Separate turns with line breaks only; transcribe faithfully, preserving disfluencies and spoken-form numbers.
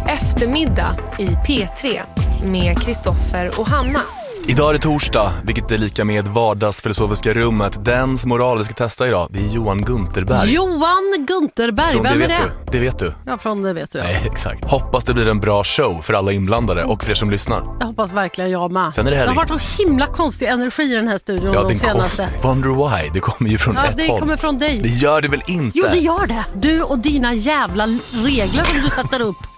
Eftermiddag i P tre med Kristoffer och Hanna.
Idag är det torsdag, vilket är lika med vardagsfilosofiska rummet. Den som moraliska testa idag, det är Johan Gunterberg.
Johan Gunterberg,
från
vem
det
är
vet
det?
Du. Det vet du.
Ja, från det vet du. Ja.
Nej, exakt. Hoppas det blir en bra show för alla inblandade och för er som lyssnar.
Jag hoppas verkligen jag med.
Sen är det helg.
Det har varit så himla konstig energi i den här studion
Ja,
de senaste.
Kom, wonder why, det kommer ju från
ja,
ett
det
håll.
kommer från dig.
Det gör det väl inte?
Jo, det gör det. Du och dina jävla regler som du sätter upp.